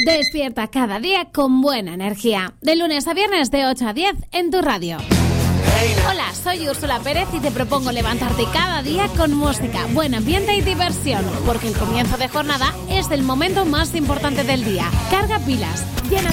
Despierta cada día con buena energía. De lunes a viernes de 8 a 10 en tu radio. Hola, soy Úrsula Pérez y te propongo levantarte cada día con música, buen ambiente y diversión, porque el comienzo de jornada es el momento más importante del día. Carga pilas, llena